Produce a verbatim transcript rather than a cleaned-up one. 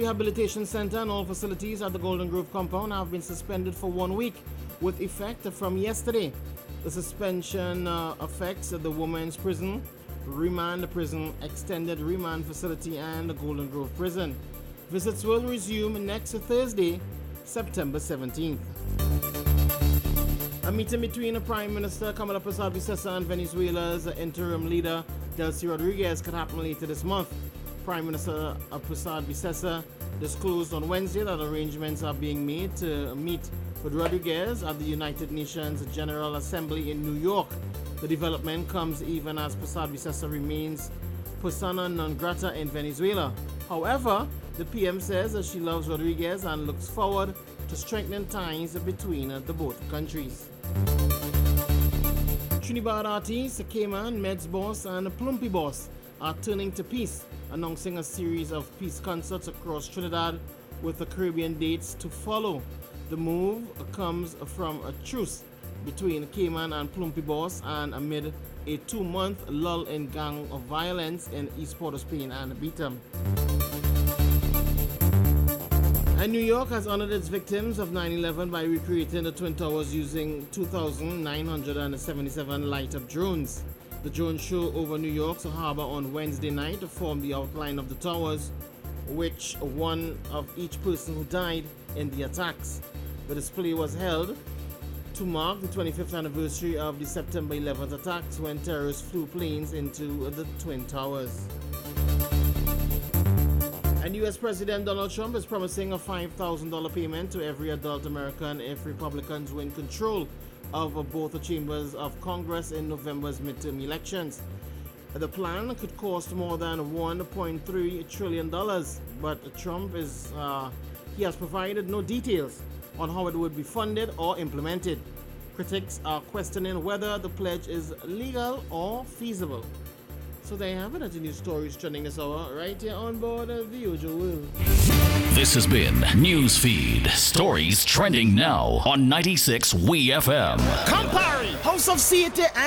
Rehabilitation Center and all facilities at the Golden Grove compound have been suspended for one week with effect from yesterday. The suspension uh, affects the women's prison, remand prison, extended remand facility, and the Golden Grove prison. Visits will resume next Thursday, September seventeenth. A meeting between the Prime Minister Kamala Persad-Bissessar and Venezuela's interim leader Delcy Rodriguez could happen later this month. Prime Minister Persad-Bissessar disclosed on Wednesday that arrangements are being made to meet with Rodriguez at the United Nations General Assembly in New York. The development comes even as Persad-Bissessar remains persona non grata in Venezuela. However, the P M says that she loves Rodriguez and looks forward to strengthening ties between the both countries. Trinidad artists Cayman, Meds Boss, and Plumpy Boss are turning to peace, announcing a series of peace concerts across Trinidad with the Caribbean dates to follow. The move comes from a truce between Cayman and Plumpy Boss and amid a two-month lull in gang of violence in East Port-of-Spain and Beetham. And New York has honored its victims of nine eleven by recreating the Twin Towers using two thousand nine hundred seventy-seven light-up drones. The drone show over New York's harbor on Wednesday night formed the outline of the towers, which one of each person who died in the attacks. The display was held to mark the twenty-fifth anniversary of the September eleventh attacks when terrorists flew planes into the Twin Towers. And U S President Donald Trump is promising a five thousand dollars payment to every adult American if Republicans win control of both the chambers of Congress in November's midterm elections. The plan could cost more than one point three trillion dollars, but Trump is uh, he has provided no details on how it would be funded or implemented. Critics are questioning whether the pledge is legal or feasible. So there you have it. That's the news stories trending this hour right here on board of the usual. This has been Newsfeed, stories trending now on ninety-six W E F M. Campari, House of Theatre